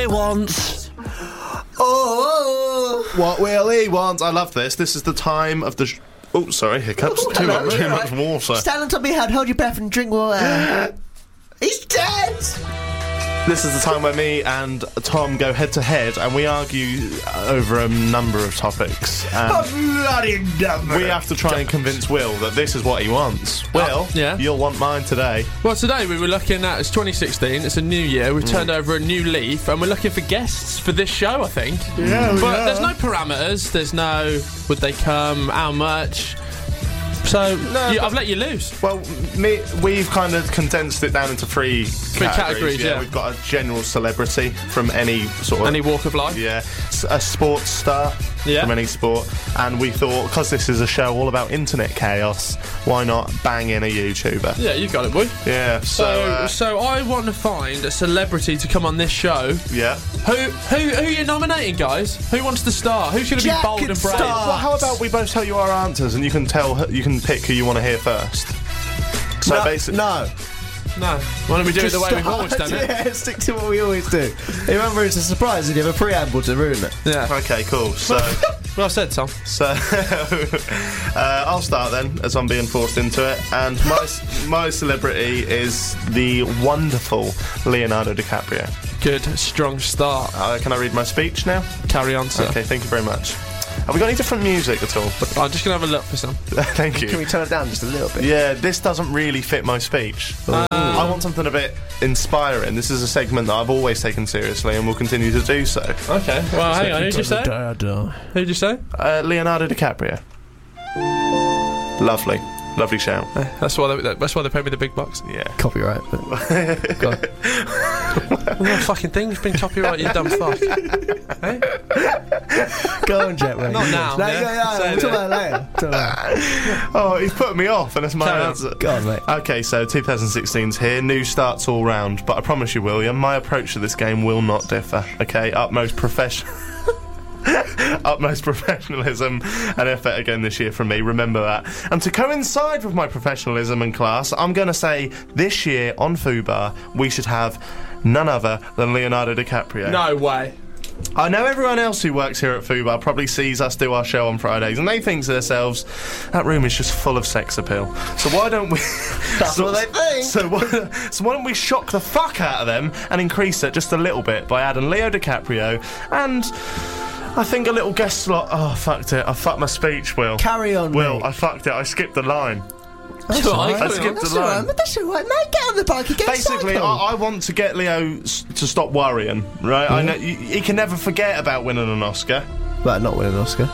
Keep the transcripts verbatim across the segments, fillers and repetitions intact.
he wants? Oh, What will he want? I love this. This is the time of the... Sh- oh, sorry, hiccups. Ooh, too hello, much, too you're much right. water. Stand on top of your head, hold your breath and drink water. He's dead! This is the time where me and Tom go head to head and we argue over a number of topics. And Bloody number. we have to try and convince Will that this is what he wants. Will, yeah? you'll want mine today. Well, today we were looking at, it's twenty sixteen, it's a new year, we've turned over a new leaf, and we're looking for guests for this show, I think. Yeah, we But are. there's no parameters, there's no would they come, how much. So, No, you, but- I've let you loose. Well, me, we've kind of condensed it down into three, Three categories, yeah. We've got a general celebrity from any sort of... Any walk of life. Yeah, s- a sports star Yeah. from any sport, and we thought, because this is a show all about internet chaos, why not bang in a YouTuber? Yeah, you got it, boy. Yeah, so, So, uh, so I want to find a celebrity to come on this show. yeah. Who, who, who are you nominating, guys? Who wants to start? Who's going to be Jack bold can and brave? start. Well, how about we both tell you our answers, and you can tell, who- you can pick who you want to hear first. So no, basically, no. No. Why don't we do Just it the way we've start. always done it? Yeah, stick to what we always do. Remember, it's a surprise and you have a preamble to ruin it. Yeah. okay, cool. So, Well said, Tom. so uh, I'll start then, as I'm being forced into it. And my my celebrity is the wonderful Leonardo DiCaprio. Good, strong start. Uh, can I read my speech now? Carry on, sir. Okay, thank you very much. Have we got any different music at all? I'm just going to have a look for some. Thank you. Can we turn it down just a little bit? Yeah, this doesn't really fit my speech. I want something a bit inspiring. This is a segment that I've always taken seriously and will continue to do so. Okay, well, hang on, who'd you say? Da-da. Who'd you say? Uh, Leonardo DiCaprio. Lovely. Lovely shout. That's why they, that's why they pay me the big bucks. Yeah. Copyright. But go on. No fucking thing's been copyrighted, you dumb fuck. Hey? Go on, Jet, mate. Not now, No, yeah. yeah, yeah, Say we'll talk it. about it later. Talk about it. Oh, he's put me off, and it's my Carry on. answer. Go on, mate. Okay, so twenty sixteen's here, new starts all round, but I promise you, William, my approach to this game will not differ. Okay, utmost profession. Utmost professionalism and effort again this year from me, remember that. And to coincide with my professionalism and class, I'm going to say this year on Fubar we should have none other than Leonardo DiCaprio. No way. I know everyone else who works here at Fubar probably sees us do our show on Fridays and they think to themselves, that room is just full of sex appeal. So why don't we... That's what they think. So why, so why don't we shock the fuck out of them and increase it just a little bit by adding Leo DiCaprio and... I think a little guest slot... Oh, I fucked it. I fucked my speech, Will. Carry on, Will, mate. I fucked it. I skipped the line. That's all all right. right. I skipped That's the all line. right, but that's all right, mate. Get on the bike and get Basically, I, cycle. I want to get Leo s- to stop worrying, right? I know y- he can never forget about winning an Oscar. Well, not winning an Oscar.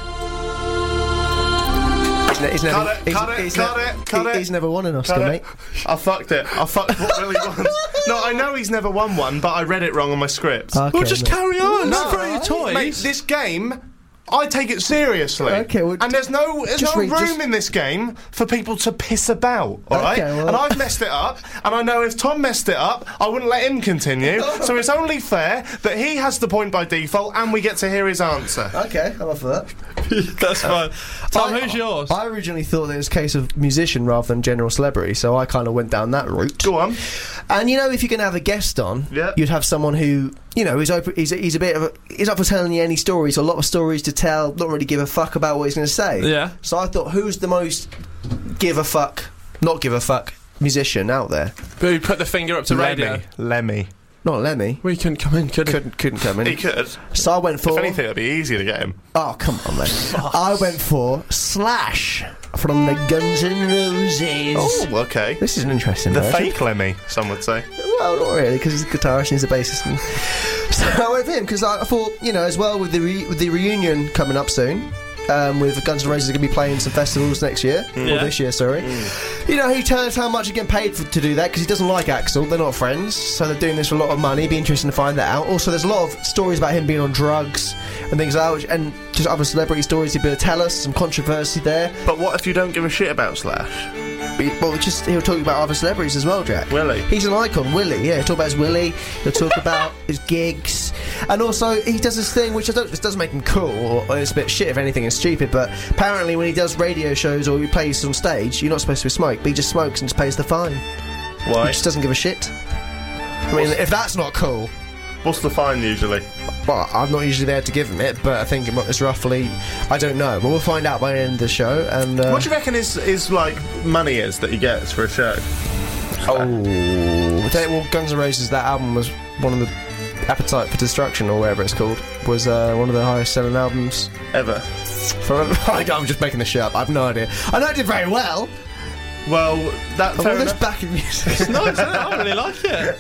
He's, ne- he's never, Cut it, he's, cut it, he's cut ne- it, cut he- it. He's never won an Oscar, Cut it. mate. I fucked it. I fucked what Willie wants. No, I know he's never won one, but I read it wrong on my script. Okay, Well, just mate. carry on. No, Don't throw your toys. Mate, this game, I take it seriously. Okay, well, and there's no there's just no read- room just- in this game for people to piss about, alright? Okay, well- And I've messed it up, and I know if Tom messed it up, I wouldn't let him continue. So it's only fair that he has the point by default, and we get to hear his answer. Okay, I'm up for that. That's fine. Tom, I- who's yours? I originally thought that it was a case of musician rather than general celebrity, so I kind of went down that route. Go on. And you know, if you're going to have a guest on, Yeah. you'd have someone who, you know, is open. He's, he's a bit of a, he's up for telling you any stories, a lot of stories to tell. Not really give a fuck about what he's going to say. Yeah. So I thought, who's the most give a fuck, not give a fuck musician out there? Who put the finger up to radio? Lemmy. Lemmy. Not Lemmy. We couldn't come in, could he? Couldn't couldn't come in. He could. So I went for. If anything, it'd be easier to get him. Oh, come on, mate. I went for Slash from the Guns N' Roses. Oh, okay. This is an interesting The version. fake Lemmy, some would say. Well, not really, because he's a guitarist and he's a bassist. And so I went with him because I, I thought, you know, as well with the re- with the reunion coming up soon. Um, with Guns N' Roses are going to be playing some festivals next year, or Yeah. this year, sorry. You know, he tells us how much he's getting paid for, to do that because he doesn't like Axl. They're not friends, so they're doing this for a lot of money. It'd be interesting to find that out. Also, there's a lot of stories about him being on drugs and things like that, which, and just other celebrity stories he'd be able to tell us. Some controversy there. But what if you don't give a shit about Slash? But, well, just he'll talk about other celebrities as well, Jack. Willie? He's an icon, Willie. Yeah, he'll talk about his Willie. He'll talk about his gigs, and also he does this thing which I don't. This doesn't make him cool, or, or it's a bit shit if anything. It's stupid, but apparently when he does radio shows or he plays on stage, you're not supposed to smoke, but he just smokes and just pays the fine. Why? He just doesn't give a shit. I mean, if that's not cool, What's the fine usually? Well, I'm not usually there to give him it, but I think it's roughly. I don't know, but we'll find out by the end of the show. And uh, What do you reckon is is like money is that he gets for a show? oh, I tell you, well, Guns N' Roses, that album was one of the Appetite for Destruction or whatever it's called, was uh, one of the highest selling albums Ever? for. I'm just making this shit up. I have no idea. I know it did very well. Well, that Oh, fair all this enough. backing music. It's nice, isn't it? I really like it.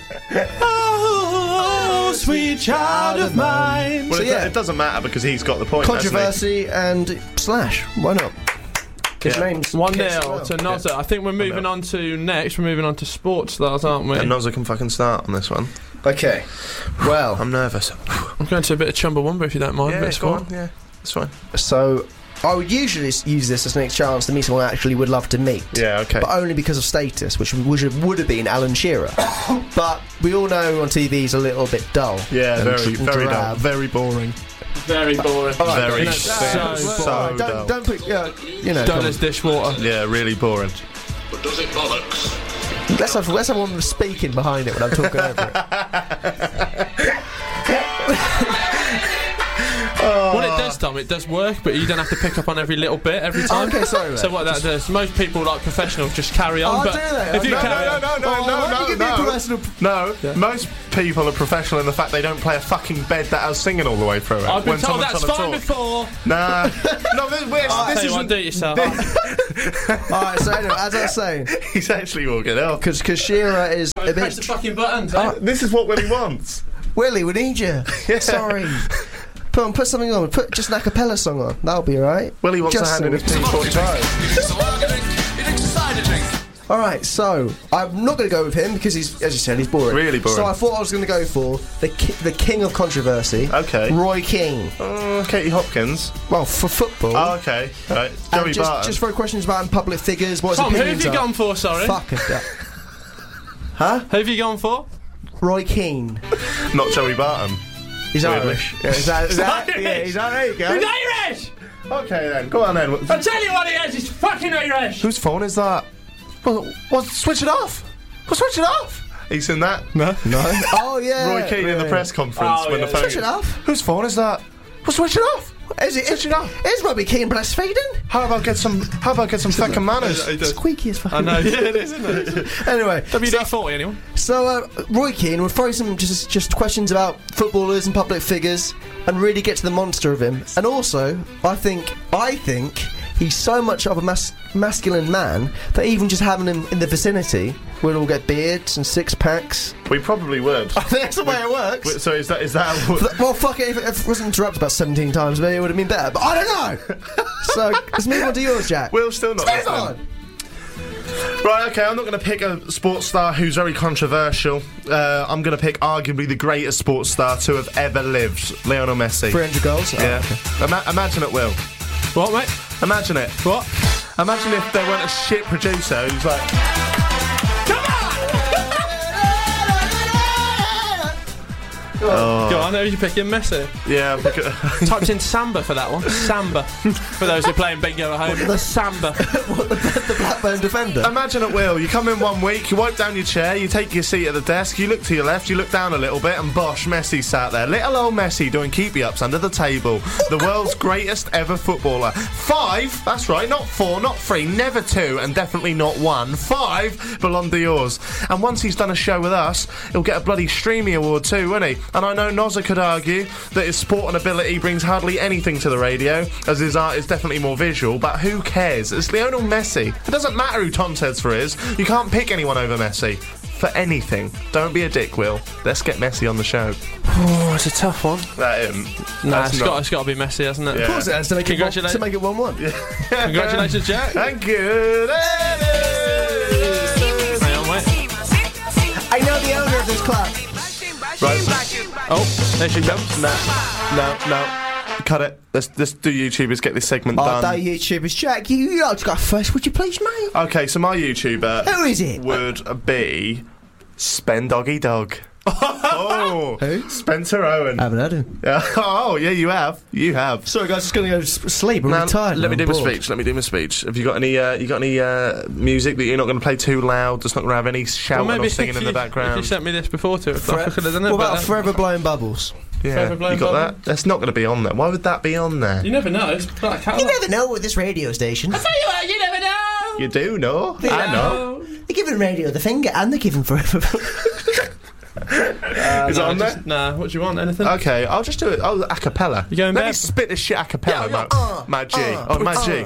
Oh, sweet child of mine. Well, So, it, yeah. it doesn't matter because he's got the point. hasn't he? Controversy and Slash. Why not? His Yeah. name's One Kiss as nil well. to Nozza. I think we're moving on to next. We're moving on to sports stars, aren't we? And Nozza can fucking start on this one. Okay. Well, I'm nervous. I'm going to a bit of Chumbawamba if you don't mind. a bit of go sport. on. Yeah, it's fine. so I would usually s- use this as an chance to meet someone I actually would love to meet. Yeah, okay. But only because of status, which would have, would have been Alan Shearer. But we all know on T V he's a little bit dull. Yeah, and very, dr- very dull. drab. Very boring. Very boring. Very You know, so, so so Alright, dull. don't, don't put, uh, you know. dull come as dishwater. Yeah, really boring. But does it bollocks? on. Let's have let's have one speaking behind it when I'm talking over it. What it does, Tom, it does work, but you don't have to pick up on every little bit every time. Okay, sorry, So mate. what that does, most people, like professionals, just carry on. Oh, but do they? if you No, carry no, on, no, no, Oh, no, why don't you no, give me a no. professional- No, Yeah. most people are professional in the fact they don't play a fucking bed that has singing all the way through it. I've been when told someone's that's trying fine to talk. before. Nah, no, this, this, I'll this tell you what, isn't. do it yourself. Alright, so anyway, as I was saying, He's actually walking up. because Shearer is a Press the bit. fucking buttons. Oh, eh? This is what Willie wants. Willie, we need you. Sorry. Put on, put something on. Put just an a cappella song on. That'll be alright. Willie wants Just a hand in his sing. P forty-five. It's a marketing, it exciting. Alright, so I'm not going to go with him because he's, as you said, he's boring. Really boring. So I thought I was going to go for the ki- the king of controversy. Okay. Roy Keane. Uh, Katie Hopkins. Well, for football. Oh, okay. Right. and Joey just, Barton. just for questions about him, public figures. What his Tom, who have opinions you are. gone for, sorry? Fuck it. that. Huh? Who have you gone for? Roy Keane. Not Joey Barton. He's Weirdly. Irish. Yeah, is that, is that, Irish. yeah, he's Irish. There you go. He's Irish! Okay then. Go on then. I tell you what he is, he's fucking Irish! Whose phone is that? Well, well, switch it off. Well, switch it off. He's in that. No. No. Oh yeah. Roy Keane in the yeah. press conference Oh, when yeah. the phone. Switch it off. Whose phone is that? Well, switch it off. Is it? Switch it off. Is Robbie Keane breastfeeding? How about get some? How about get some fucking manners? Squeaky as fucking. I know, yeah, it is, isn't it? Anyway, W D forty, anyone? so uh, Roy Keane will throw some just just questions about footballers and public figures, and really get to the monster of him. And also, I think I think he's so much of a mas- masculine man that even just having him in the vicinity, we'll all get beards and six packs. We probably would. That's the way it works. Wait, So is that is that? What, Well, fuck it, if if it wasn't interrupted about seventeen times, maybe it would have been better, but I don't know! So, let's move on to yours, Jack. Will's still not Let's listening. move on! Right, okay, I'm not going to pick a sports star who's very controversial. Uh, I'm going to pick arguably the greatest sports star to have ever lived, Lionel Messi. three hundred goals? Oh, Yeah. okay. Ima- imagine it, Will. What, mate? Imagine it. What? Imagine if there weren't a shit producer who's like, Go on, who are you picking? Messi? yeah, because, Types in Samba for that one. Samba. For those who are playing bingo at home. The Samba. The Blackburn defender. imagine it, Will. You come in one week, you wipe down your chair, you take your seat at the desk, you look to your left, you look down a little bit, and bosh, Messi sat there. Little old Messi doing keepy-ups under the table. The world's greatest ever footballer. Five, that's right, not four, not three, never two, and definitely not one. Five Ballon d'Ors. And once he's done a show with us, he'll get a bloody Streamy Award too, won't he? And I know Nozza could argue that his sport and ability brings hardly anything to the radio, as his art is definitely more visual, but who cares? It's Lionel Messi. It doesn't matter who Tom says for his. You can't pick anyone over Messi. For anything. Don't be a dick, Will. Let's get Messi on the show. Oh, it's a tough one. That isn't. Nah, That's it's not- got, it's got to be Messi, hasn't it? Yeah. Of course it has to make it one, Congratulate- to make it one one. Congratulations, Jack. Thank you. Hang on, mate. I know the owner of this club. Right. Oh, there she comes. No, no, no. Cut it. Let's, let's do YouTubers, get this segment Oh, done. that YouTubers, Jack. You, you like to go first, would you please, mate? Okay, so my YouTuber Who is it? would be Spend Doggy Dog. Oh, Who? Spencer Owen. I haven't heard him. Yeah. Oh, yeah, you have. You have. Sorry, guys, just gonna go to s- sleep. I'm Now, really tired. let now, me do I'm my bored. speech. Let me do my speech. Have you got any? Uh, you got any uh, music that you're not going to play too loud? That's not going to have any shouting or singing if in you, the background. If you sent me this before two o'clock, I Fore- could have done it. what about but, uh, Forever Blowing Bubbles? yeah, Forever Blowing you got Bubble? that? That's not going to be on there. Why would that be on there? You never know. It's like You never know with this radio station. Tell you what, you never know. You do know. I know. They're giving radio the finger and they're giving Forever. Uh, Is it on there? Nah. What do you want? Anything? Okay, I'll just do it. Oh, a cappella. You going Let me bad? spit this shit a cappella, Yeah, my, uh, my G. uh, oh, my G.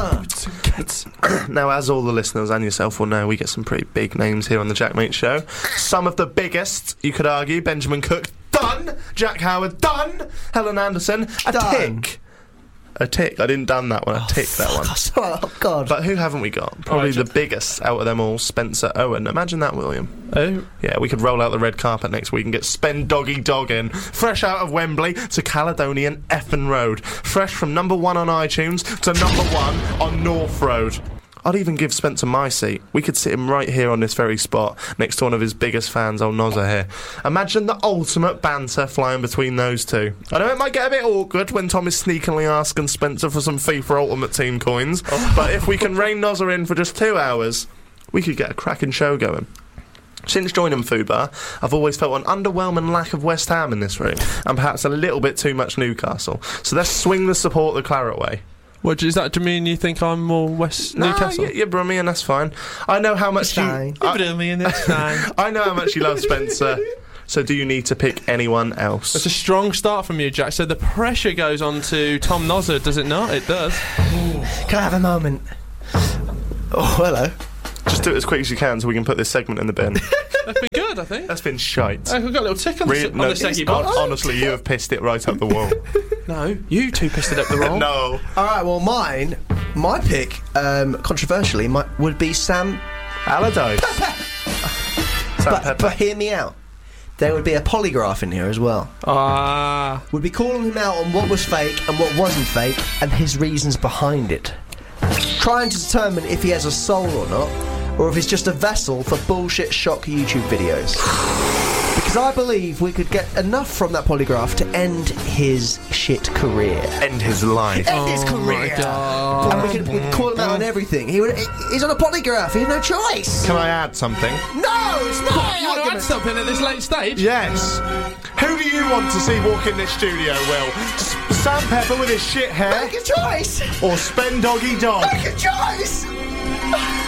uh. Now, as all the listeners and yourself will know, we get some pretty big names here on the Jack Mate Show. Some of the biggest, you could argue, Benjamin Cook, done. Jack Howard, done. Helen Anderson, a Done. tick. A tick. I didn't done that one. I ticked that one. Oh, God. But who haven't we got? Probably Alright, the Jack. biggest out of them all, Spencer Owen. Imagine that, William. Oh. Yeah, we could roll out the red carpet next week and get Spen Doggy Dog in. Fresh out of Wembley to Caledonian Effin Road. Fresh from number one on iTunes to number one on North Road. I'd even give Spencer my seat. We could sit him right here on this very spot, next to one of his biggest fans, old Nozza here. Imagine the ultimate banter flying between those two. I know it might get a bit awkward when Tom is sneakily asking Spencer for some FIFA Ultimate Team coins, but if we can rein Nozza in for just two hours, we could get a cracking show going. Since joining Fubar, I've always felt an underwhelming lack of West Ham in this room, and perhaps a little bit too much Newcastle. So let's swing the support the Claret way. What does that mean? You think I'm more West Nah, Newcastle? yeah, you're Brummie, that's fine. I know how much It's you. fine. I, You're me, and that's fine. I know how much you love Spencer. So do you need to pick anyone else? It's a strong start from you, Jack. So the pressure goes on to Tom Nozza, does it not? It does. Can I have a moment? Oh, hello. Just do it as quick as you can so we can put this segment in the bin. That's been good, I think. That's been shite. Oh, we've got a little tick on Re- the, on no, the seggy hon- box. honestly, you have pissed it right up the wall. No, you two pissed it up the wall. No. All right, well, mine, my pick, um, controversially, my, would be Sam. Allardyce. Sam But, Pepper. but hear me out. There would be a polygraph in here as well. Ah. We'd be calling him out on what was fake and what wasn't fake and his reasons behind it. Trying to determine if he has a soul or not, or if he's just a vessel for bullshit shock YouTube videos. Because I believe we could get enough from that polygraph to end his shit career. End his life. End his Oh my career! God. And we could we'd call him out on everything. He would, he's on a polygraph, he had no choice! Can I add something? No, it's not! You want to add something at this late stage? Yes. Who do you want to see walk in this studio, Will? S- Sam Pepper with his shit hair? Make a choice! Or Spen Doggy Dog? Make a choice!